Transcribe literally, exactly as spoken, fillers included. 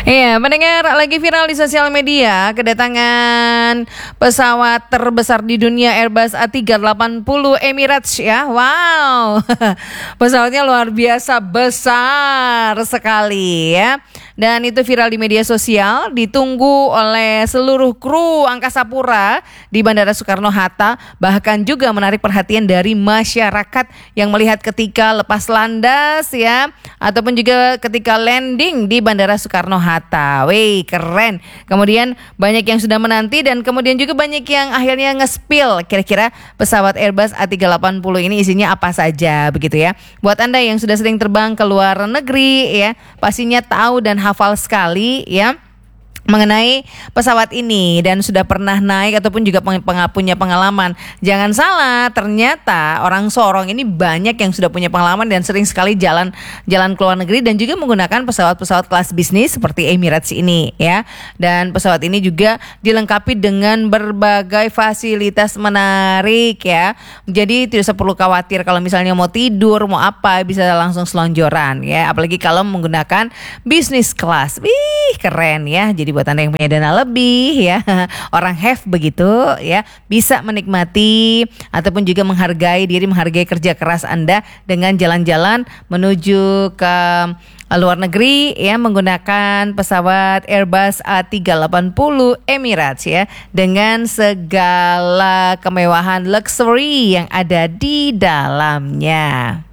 Iya, mendengar lagi viral di sosial media kedatangan pesawat terbesar di dunia Airbus A tiga delapan nol Emirates ya. Wow. Pesawatnya luar biasa besar sekali ya. Dan itu viral di media sosial, ditunggu oleh seluruh kru Angkasa Pura di Bandara Soekarno-Hatta, bahkan juga menarik perhatian dari masyarakat yang melihat ketika lepas landas ya, ataupun juga ketika landing di Bandara Soekarno-Hatta. Wih, keren. Kemudian banyak yang sudah menanti dan kemudian juga banyak yang akhirnya nge-spill kira-kira pesawat Airbus A tiga delapan nol ini isinya apa saja begitu ya. Buat Anda yang sudah sering terbang ke luar negeri ya, pastinya tahu dan hafal sekali ya mengenai pesawat ini dan sudah pernah naik ataupun juga peng- peng- punya pengalaman. Jangan salah, ternyata orang Sorong ini banyak yang sudah punya pengalaman dan sering sekali jalan jalan ke luar negeri dan juga menggunakan pesawat-pesawat kelas bisnis seperti Emirates ini ya. Dan pesawat ini juga dilengkapi dengan berbagai fasilitas menarik ya. Jadi tidak perlu khawatir kalau misalnya mau tidur, mau apa, bisa langsung selonjoran ya. Apalagi kalau menggunakan bisnis kelas. Wih, keren ya. Jadi buat Anda yang punya dana lebih ya, orang have begitu ya, bisa menikmati ataupun juga menghargai diri, menghargai kerja keras Anda dengan jalan-jalan menuju ke luar negeri ya menggunakan pesawat Airbus A tiga delapan nol Emirates ya, dengan segala kemewahan luxury yang ada di dalamnya.